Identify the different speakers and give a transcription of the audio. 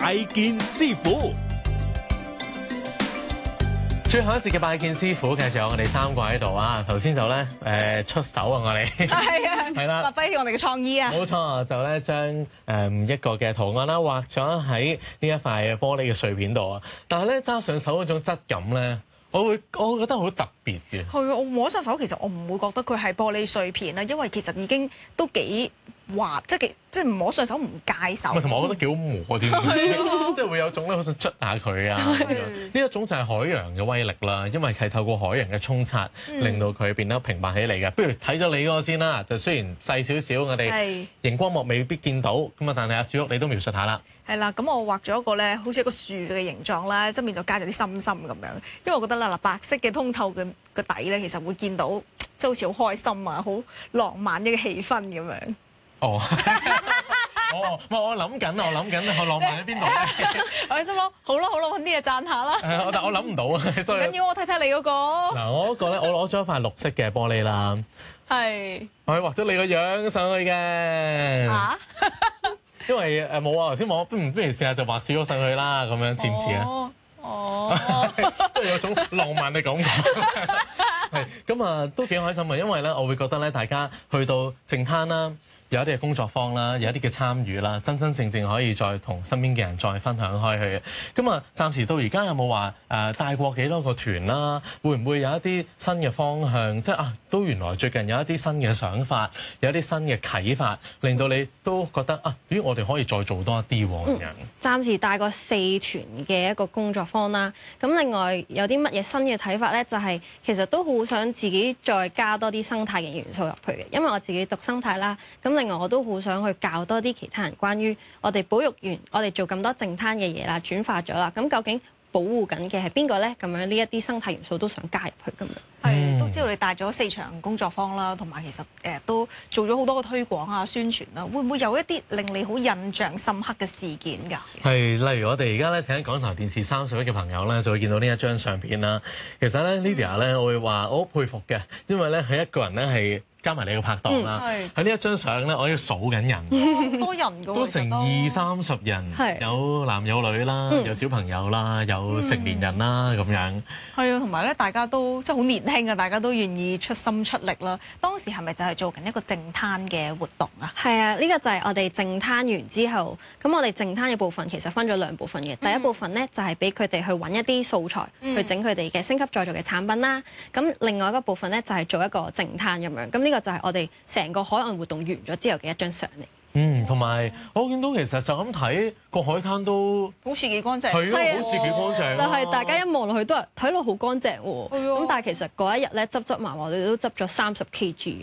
Speaker 1: 拜見師傅。
Speaker 2: 最後一節嘅拜見師傅，其實有我哋3個喺度啊。頭先就咧出手啊，我哋
Speaker 3: 係啊，
Speaker 2: 係啦，
Speaker 3: 發揮我哋嘅創意啊。
Speaker 2: 冇錯，就咧將一個嘅圖案啦畫咗喺呢一塊玻璃嘅碎片度啊。但係咧揸上手嗰種質感咧，我覺得好特別嘅。
Speaker 3: 係啊，我摸上手其實我唔會覺得佢係玻璃碎片啦，因為其實已經都幾滑，即係摸上手唔介手。
Speaker 2: 同埋我覺得幾好摸添，即係會有種咧好想捽下佢啊。呢一種就係海洋嘅威力啦，因為係透過海洋嘅沖刷，令到佢變得平板起嚟嘅。不如睇咗你嗰個先啦，就雖然細少少，我哋熒光幕未必見到咁啊，但係阿小玉你都描述下啦。
Speaker 3: 係啦，咁我畫咗一個咧，好似一個樹嘅形狀啦，側面就加咗啲心心咁樣。因為我覺得啦，白色嘅通透嘅個底咧，其實會見到即係好似好開心啊，好浪漫嘅氣氛咁樣。
Speaker 2: 哦，我諗緊，我浪漫喺邊度咧？
Speaker 3: 我心諗好啦，揾啲嘢讚下啦。
Speaker 2: 但我諗唔到啊，所以
Speaker 3: 唔緊要，我睇睇你嗰個。
Speaker 2: 嗱，我嗰個咧，我攞咗一塊綠色嘅玻璃啦，
Speaker 3: 係
Speaker 2: 我畫咗你個樣上去嘅。
Speaker 3: 嚇？
Speaker 2: 因為冇啊，頭先我不如試下就畫少咗上去啦，咁樣似唔似啊？都有種浪漫嘅感覺。係咁啊，都幾開心啊！因為咧，我會覺得咧，大家去到淨灘啦，有一啲嘅工作坊啦，有一啲嘅參與啦，真真正正可以再同身邊嘅人再分享開去嘅。咁啊，暫時到而家有冇話帶過幾多個團啦？會唔會有一啲新嘅方向？即係都原來最近有一啲新嘅想法，有一啲新嘅啟發，令到你都覺得咦，我哋可以再做多一啲喎咁樣。
Speaker 4: 暫時帶過4團嘅一個工作坊啦。咁另外有啲乜嘢新嘅睇法咧？就係其實都好想自己再加多啲生態嘅元素入去嘅，因為我自己讀生態啦。咁另外我都好想去教多啲其他人關於我哋保育完，我哋做咁多淨灘嘅嘢啦，轉化咗啦。咁究竟保護緊嘅係邊個咧？咁樣呢一啲生態元素都想加入去咁樣。
Speaker 3: 係都知道你帶咗4場工作坊啦，同埋其實都做咗好多嘅推廣啊、宣傳啦。會唔會有一啲令你好印象深刻嘅事件㗎？
Speaker 2: 係，例如我哋而家咧睇緊港台電視31嘅朋友咧，就會見到呢一張相片啦。其實咧 Lydia 咧，我會話我好佩服嘅，因為咧佢一個人咧係加埋你個拍檔啦。喺呢一張相咧，我要數緊人，
Speaker 3: 好多人㗎，
Speaker 2: 都成20-30人，有男有女啦，有小朋友啦，有成年人啦咁樣。
Speaker 3: 係啊，同埋咧，大家都即係好年輕啊，大家都願意出心出力啦。當時係咪就係做緊一個淨灘嘅活動啊？
Speaker 4: 係啊，呢個就係我哋淨灘完之後，咁我哋淨灘嘅部分其實分咗2部分嘅。第一部分咧就係俾佢哋去揾一啲素材，去整佢哋嘅升級再造嘅產品啦。咁另外一個部分咧就係做一個淨灘咁樣。咁呢個就係我哋成個海岸活動完咗之後嘅一張相嚟。
Speaker 2: 同埋我見到其實就咁睇個海灘都
Speaker 3: 好似幾乾淨，
Speaker 2: 係啊，好似幾乾淨。
Speaker 4: 就係大家一望落去都係睇落好乾淨喎。咁但係其實嗰一日咧執埋，我哋都執咗30kg。